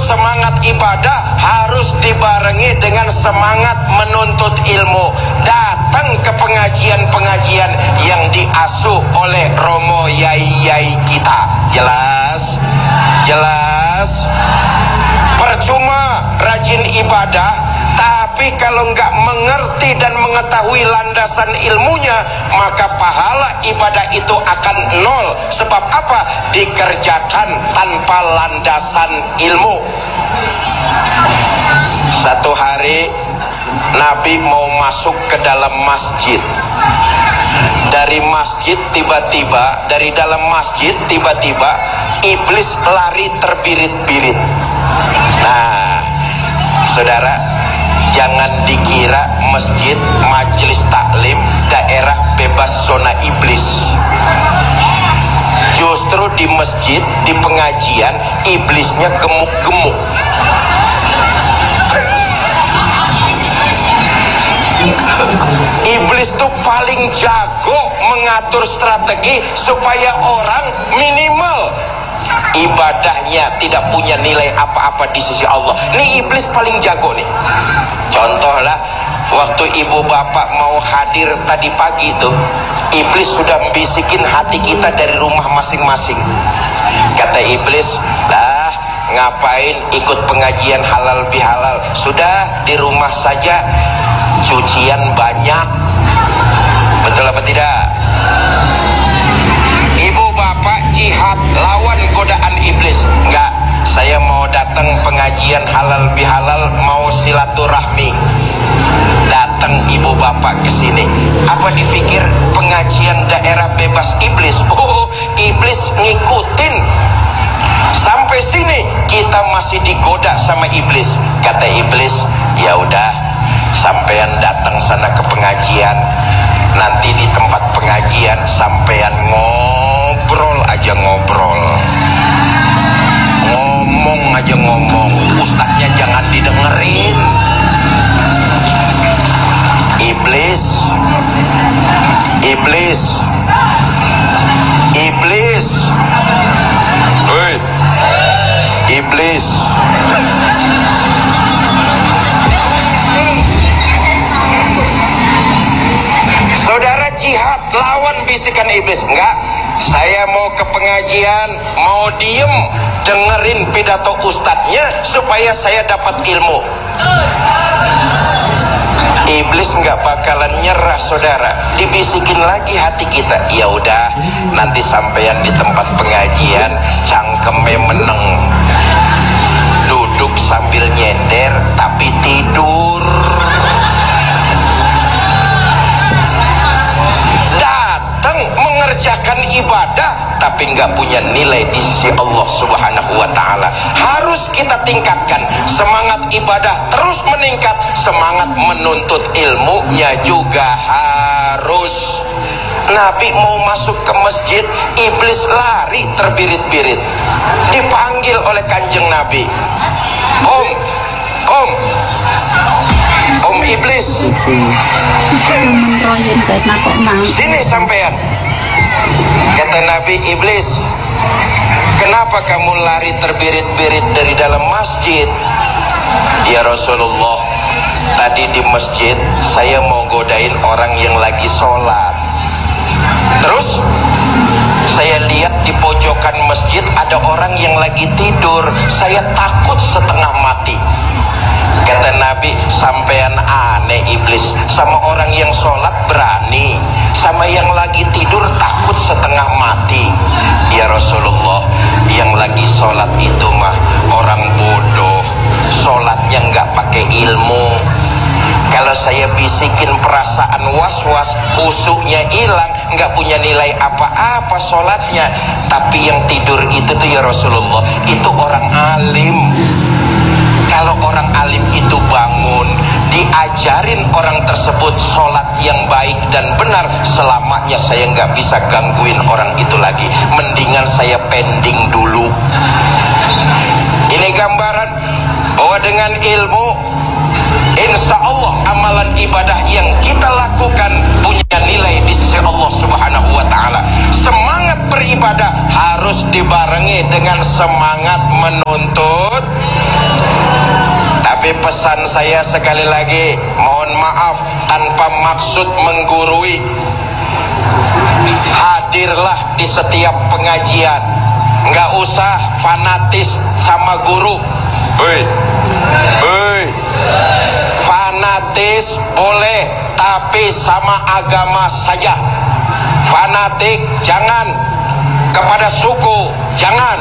semangat ibadah harus dibarengi dengan semangat menuntut ilmu. Datang ke pengajian-pengajian yang diasuh oleh romo yai-yai kita. Jelas? Jelas? Percuma rajin ibadah, tapi kalau nggak mengerti dan mengetahui landasan ilmunya, maka pahala ibadah itu akan nol. Sebab apa? Dikerjakan tanpa landasan ilmu. Satu hari Nabi mau masuk ke dalam masjid. Dari masjid tiba-tiba, dari dalam masjid tiba-tiba iblis lari terbirit-birit. Nah, saudara, jangan dikira masjid, majelis taklim, daerah bebas zona iblis. Justru di masjid, di pengajian, iblisnya gemuk-gemuk. Iblis tuh paling jago mengatur strategi supaya orang minimal ibadahnya tidak punya nilai apa-apa di sisi Allah. Nih iblis paling jago nih. Contohlah waktu ibu bapak mau hadir tadi pagi itu, iblis sudah bisikin hati kita dari rumah masing-masing. Kata iblis, lah ngapain ikut pengajian halal bihalal, sudah di rumah saja, cucian banyak. Betul apa tidak? Ibu bapak jihad lawan godaan iblis. Enggak, saya mau datang pengajian halal bihalal, mau silaturahmi. Datang ibu bapak ke sini. Apa dipikir pengajian daerah bebas iblis? Oh, iblis ngikutin. Sampai sini kita masih digoda sama iblis. Kata iblis, ya udah, sampean datang sana ke pengajian. Nanti di tempat pengajian sampean ngobrol aja ngobrol. Ngomong aja ngomong. Ustadznya jangan didengerin. Iblis. Iblis. Iblis. Hei. Iblis. Saudara jihad lawan bisikan iblis. Enggak, saya mau ke pengajian, mau diem dengerin pidato ustadznya supaya saya dapat ilmu. Iblis nggak bakalan nyerah, saudara. Dibisikin lagi hati kita. Ya udah, nanti sampean di tempat pengajian cangkemnya meneng, duduk sambil nyender tapi tidur. Mengerjakan ibadah tapi nggak punya nilai di sisi Allah Subhanahu wa ta'ala. Harus kita tingkatkan semangat ibadah, terus meningkat. Semangat menuntut ilmunya juga harus. Nabi mau masuk ke masjid, iblis lari terbirit-birit. Dipanggil oleh kanjeng Nabi, Om iblis, sini sampean. Kata Nabi, iblis, kenapa kamu lari terbirit-birit dari dalam masjid? Ya Rasulullah, tadi di masjid saya mau godain orang yang lagi sholat. Terus saya lihat di pojokan masjid ada orang yang lagi tidur. Saya takut setengah mati. Kata Nabi, sampean aneh iblis. Sama orang yang sholat berani, sama yang lagi tidur takut setengah mati. Ya Rasulullah, yang lagi sholat itu mah orang bodoh, sholatnya nggak pakai ilmu. Kalau saya bisikin perasaan was-was, khusyuknya hilang, nggak punya nilai apa-apa sholatnya. Tapi yang tidur itu tuh ya Rasulullah, itu orang alim. Kalau orang alim itu bangun, diajarin orang tersebut sholat yang baik dan benar, selamanya saya nggak bisa gangguin orang itu lagi. Mendingan saya pending dulu. Ini gambaran bahwa dengan ilmu, insya Allah amalan ibadah yang kita lakukan punya nilai di sisi Allah Subhanahu wa ta'ala. Semangat beribadah harus dibarengi dengan semangat menuntut Tapi pesan saya sekali lagi, mohon maaf tanpa maksud menggurui, hadirlah di setiap pengajian. Nggak usah fanatis sama guru. Fanatis boleh, tapi sama agama saja. Fanatik jangan, kepada suku jangan,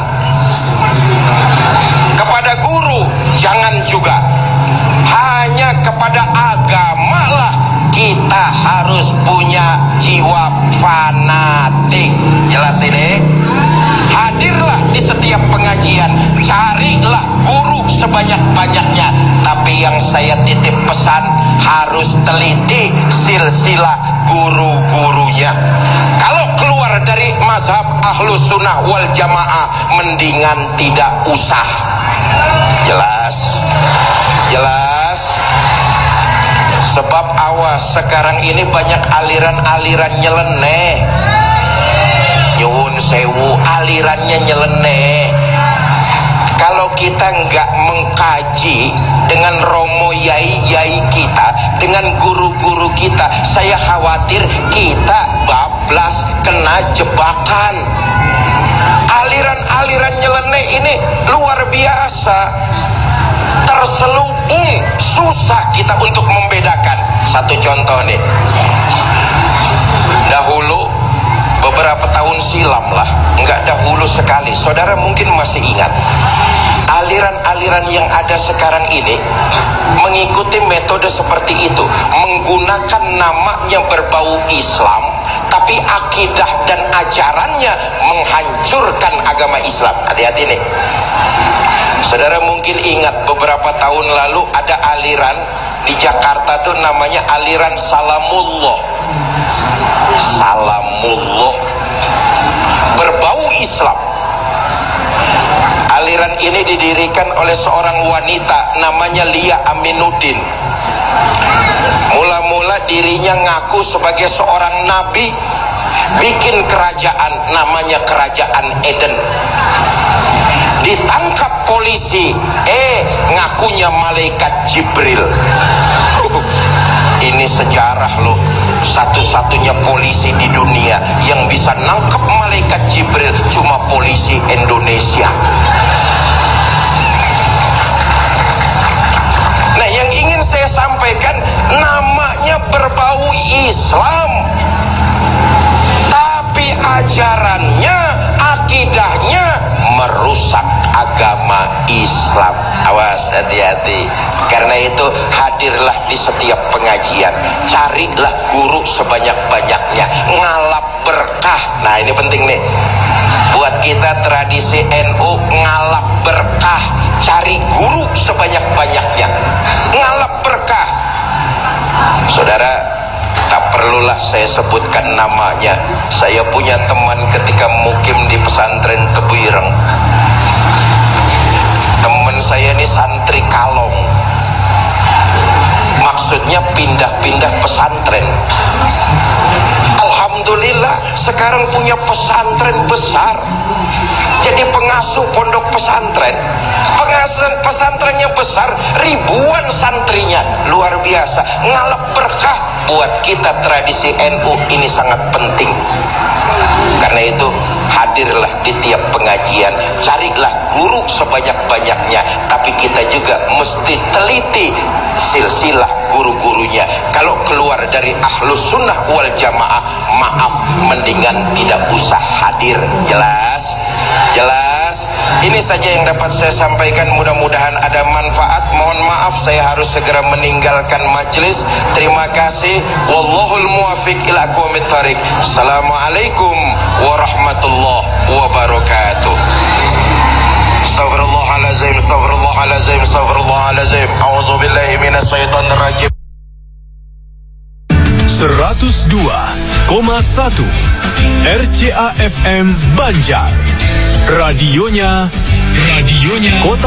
kepada guru jangan juga. Hanya kepada agama lah kita harus punya jiwa fanatik. Jelas ini? Hadirlah di setiap pengajian, carilah guru sebanyak-banyaknya. Tapi yang saya titip pesan, harus teliti silsilah guru-gurunya. Kalau keluar dari mazhab Ahlus Sunnah wal Jamaah, mendingan tidak usah. Jelas? Jelas? Sebab awas, sekarang ini banyak aliran-aliran nyeleneh. Nyuwun sewu, alirannya nyeleneh. Kalau kita nggak mengkaji dengan romo yai-yai kita, dengan guru-guru kita, saya khawatir kita bablas, kena jebakan. Aliran-aliran nyeleneh ini luar biasa, terselubung, susah kita untuk membedakan. Satu contoh nih, dahulu beberapa tahun silam lah, enggak dahulu sekali, saudara mungkin masih ingat, aliran-aliran yang ada sekarang ini mengikuti metode seperti itu, menggunakan namanya berbau Islam, tapi akidah dan ajarannya menghancurkan agama Islam. Hati-hati nih. Saudara mungkin ingat beberapa tahun lalu ada aliran di Jakarta tuh namanya aliran Salamullah. Salamullah, berbau Islam. Aliran ini didirikan oleh seorang wanita namanya Lia Aminuddin. Mula-mula dirinya ngaku sebagai seorang nabi, bikin kerajaan namanya Kerajaan Eden. Ditangkap polisi, ngakunya malaikat Jibril. Ini sejarah loh, satu-satunya polisi di dunia yang bisa nangkep malaikat Jibril cuma polisi Indonesia. Nah, yang ingin saya sampaikan, namanya berbau Islam, tapi ajarannya, akidahnya merusak agama Islam. Awas, hati-hati. Karena itu hadirlah di setiap pengajian, carilah guru sebanyak-banyaknya, ngalap berkah. Nah, ini penting nih buat kita tradisi NU, ngalap berkah, cari guru sebanyak-banyaknya, ngalap berkah. Saudara, tak perlulah saya sebutkan namanya. Saya punya teman ketika mukim di pesantren Tebuireng. Teman saya ini santri kalong, maksudnya pindah-pindah pesantren. Alhamdulillah sekarang punya pesantren besar, jadi pengasuh pondok pesantren. Pengasuh pesantrennya besar, ribuan santrinya, luar biasa. Ngalap berkah. Buat kita tradisi NU ini sangat penting. Karena itu hadirlah di tiap pengajian, carilah guru sebanyak-banyaknya, tapi kita juga mesti teliti silsilah guru-gurunya. Kalau keluar dari Ahlus Sunnah wal Jamaah, maaf, mendingan tidak usah hadir. Jelas? Jelas? Ini saja yang dapat saya sampaikan, mudah-mudahan ada manfaat. Mohon maaf saya harus segera meninggalkan majelis. Terima kasih. Wallahul muwafiq ila aqwamit thariq. Assalamualaikum warahmatullahi wabarakatuh. Astaghfirullahalazim, astaghfirullahalazim, astaghfirullahalazim. A'udzubillahi minasyaitonir rajim. 102,1 RCA FM Banjar. Radionya Kota